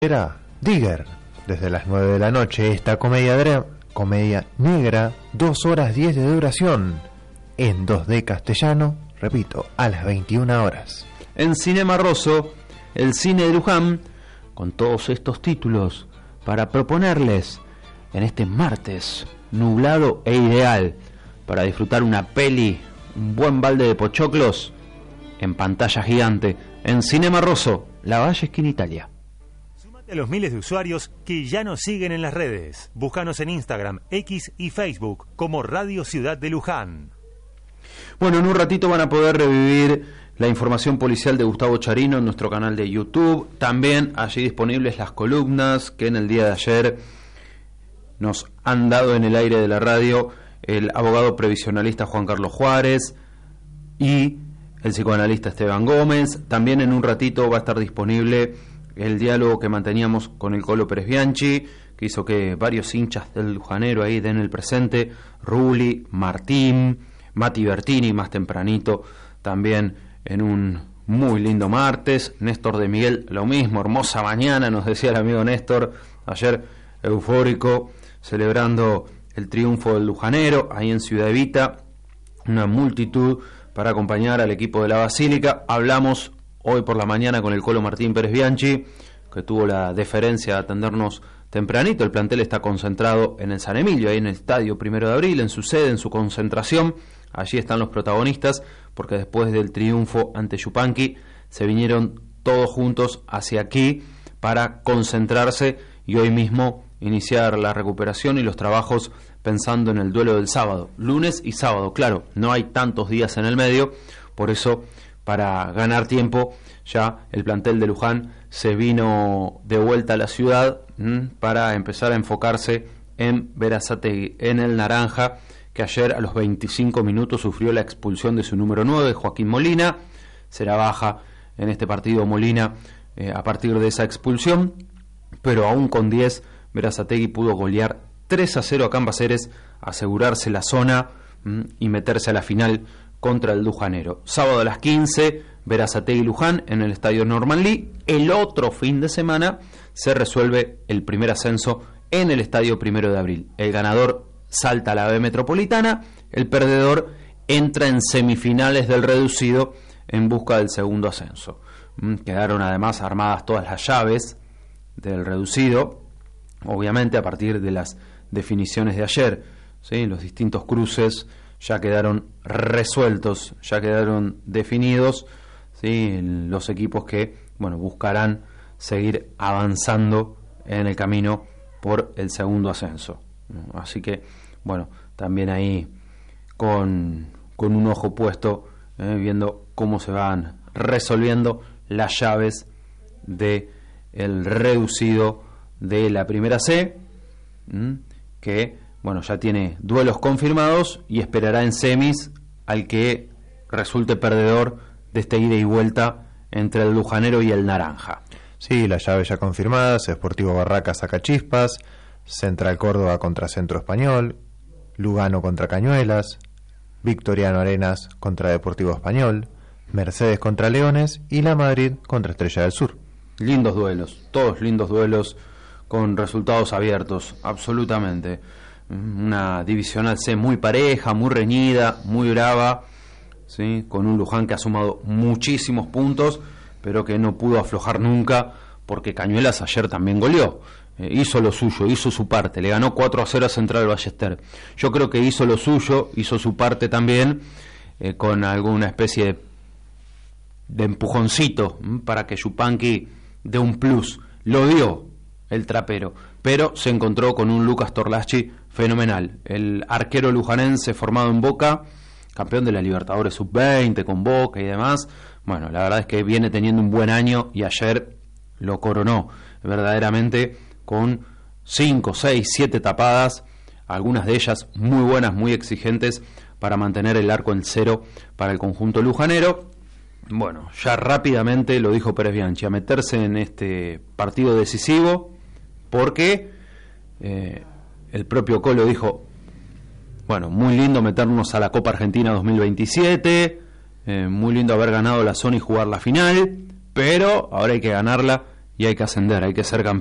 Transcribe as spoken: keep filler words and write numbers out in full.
Era Digger, desde las nueve de la noche, esta comedia, dra- comedia negra, dos horas diez de duración, en dos D castellano, repito, a las veintiuna horas. En Cinema Rosso, el cine de Luján, con todos estos títulos, para proponerles, en este martes, nublado e ideal, para disfrutar una peli, un buen balde de pochoclos, en pantalla gigante, en Cinema Rosso, La Valle Esquina Italia. A los miles de usuarios que ya nos siguen en las redes. Búscanos en Instagram, X y Facebook como Radio Ciudad de Luján. Bueno, en un ratito van a poder revivir la información policial de Gustavo Charino en nuestro canal de YouTube. También allí disponibles las columnas que en el día de ayer nos han dado en el aire de la radio el abogado previsionalista Juan Carlos Juárez y el psicoanalista Esteban Gómez. También en un ratito va a estar disponible el diálogo que manteníamos con el Colo Pérez Bianchi, que hizo que varios hinchas del Lujanero ahí den el presente, Rulli, Martín, Mati Bertini más tempranito, también en un muy lindo martes, Néstor de Miguel, lo mismo, hermosa mañana, nos decía el amigo Néstor, ayer eufórico, celebrando el triunfo del Lujanero, ahí en Ciudad Evita, una multitud para acompañar al equipo de la Basílica. Hablamos hoy por la mañana con el Colo Martín Pérez Bianchi, que tuvo la deferencia de atendernos tempranito. El plantel está concentrado en el San Emilio, ahí en el estadio Primero de Abril, en su sede, en su concentración. Allí están los protagonistas, porque después del triunfo ante Yupanqui se vinieron todos juntos hacia aquí para concentrarse y hoy mismo iniciar la recuperación y los trabajos pensando en el duelo del sábado, lunes y sábado. Claro, no hay tantos días en el medio, por eso, para ganar tiempo, ya el plantel de Luján se vino de vuelta a la ciudad ¿m? para empezar a enfocarse en Berazategui, en el Naranja, que ayer a los veinticinco minutos sufrió la expulsión de su número nueve, Joaquín Molina. Será baja en este partido Molina eh, a partir de esa expulsión, pero aún con diez, Berazategui pudo golear tres a cero a Cambaceres, asegurarse la zona ¿m? y meterse a la final contra el Lujanero. Sábado a las quince, Berazategui Luján en el estadio Normanlí. El otro fin de semana se resuelve el primer ascenso en el estadio Primero de Abril. El ganador salta a la B Metropolitana, el perdedor entra en semifinales del reducido en busca del segundo ascenso. Quedaron además armadas todas las llaves del reducido, obviamente a partir de las definiciones de ayer, ¿sí? Los distintos cruces ya quedaron resueltos, ya quedaron definidos, ¿sí? Los equipos que, bueno, buscarán seguir avanzando en el camino por el segundo ascenso. Así que, bueno, también ahí con, con un ojo puesto, eh, viendo cómo se van resolviendo las llaves de el reducido de la primera C, ¿m? que bueno, ya tiene duelos confirmados y esperará en semis al que resulte perdedor de esta ida y vuelta entre el Lujanero y el Naranja. Sí, las llaves ya confirmadas: Sportivo Barracas Sacachispas, Central Córdoba contra Centro Español, Lugano contra Cañuelas, Victoriano Arenas contra Deportivo Español, Mercedes contra Leones y La Madrid contra Estrella del Sur. Lindos duelos, todos lindos duelos con resultados abiertos, absolutamente. Una divisional C muy pareja, muy reñida, muy brava, ¿sí? Con un Luján que ha sumado muchísimos puntos, pero que no pudo aflojar nunca, porque Cañuelas ayer también goleó, eh, hizo lo suyo, hizo su parte, le ganó cuatro a cero a Central Ballester. Yo creo que hizo lo suyo, hizo su parte también, eh, con alguna especie de, de empujoncito ¿m? para que Yupanqui dé un plus. Lo dio el trapero, pero se encontró con un Lucas Torlachi fenomenal, el arquero lujanense formado en Boca, campeón de la Libertadores sub veinte con Boca y demás. Bueno, la verdad es que viene teniendo un buen año y ayer lo coronó verdaderamente con cinco, seis, siete tapadas, algunas de ellas muy buenas, muy exigentes para mantener el arco en cero para el conjunto lujanero. Bueno, ya rápidamente lo dijo Pérez Bianchi, a meterse en este partido decisivo, porque eh, el propio Colo dijo, bueno, muy lindo meternos a la Copa Argentina dos mil veintisiete, eh, muy lindo haber ganado la zona y jugar la final, pero ahora hay que ganarla y hay que ascender, hay que ser campeón.